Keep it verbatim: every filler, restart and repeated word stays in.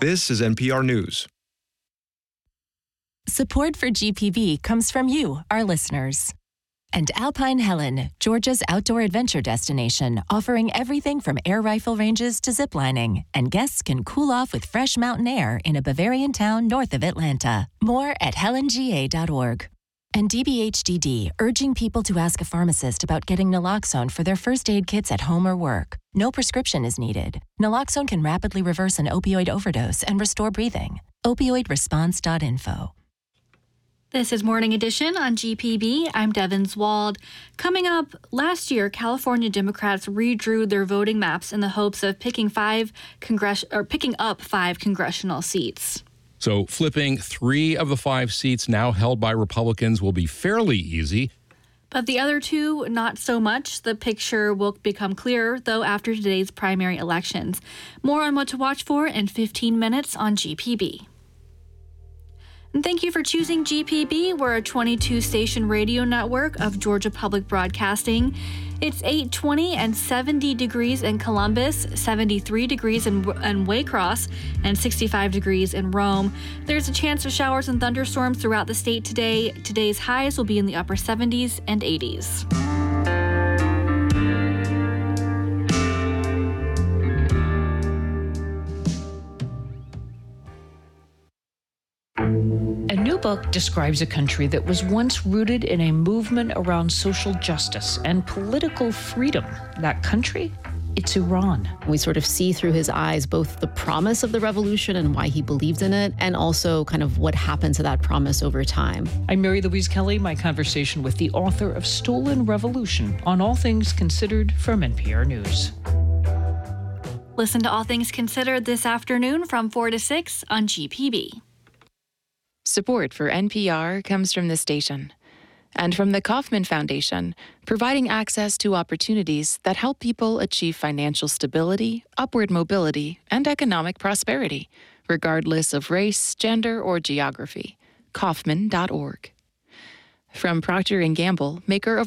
This is N P R News. Support for G P B comes from you, our listeners. And Alpine Helen, Georgia's outdoor adventure destination, offering everything from air rifle ranges to ziplining. And guests can cool off with fresh mountain air in a Bavarian town north of Atlanta. More at helen g a dot org. And D B H D D, urging people to ask a pharmacist about getting naloxone for their first aid kits at home or work. No prescription is needed. Naloxone can rapidly reverse an opioid overdose and restore breathing. opioid response dot info. This is Morning Edition on G P B. I'm Devin Zwald. Coming up, last year, California Democrats redrew their voting maps in the hopes of picking five congress or picking up five congressional seats. So flipping three of the five seats now held by Republicans will be fairly easy. But the other two, not so much. The picture will become clearer, though, after today's primary elections. More on what to watch for in fifteen minutes on G P B. And thank you for choosing G P B. We're a twenty-two station radio network of Georgia Public Broadcasting. It's eight twenty and seventy degrees in Columbus, seventy-three degrees in, in Waycross, and sixty-five degrees in Rome. There's a chance of showers and thunderstorms throughout the state today. Today's highs will be in the upper seventies and eighties. A new book describes a country that was once rooted in a movement around social justice and political freedom. That country? It's Iran. We sort of see through his eyes both the promise of the revolution and why he believed in it, and also kind of what happened to that promise over time. I'm Mary Louise Kelly, my conversation with the author of Stolen Revolution on All Things Considered from N P R News. Listen to All Things Considered this afternoon from four to six on G P B. Support for N P R comes from the station and from the Kauffman Foundation, providing access to opportunities that help people achieve financial stability, upward mobility, and economic prosperity, regardless of race, gender, or geography. Kauffman dot org. From Procter and Gamble, maker of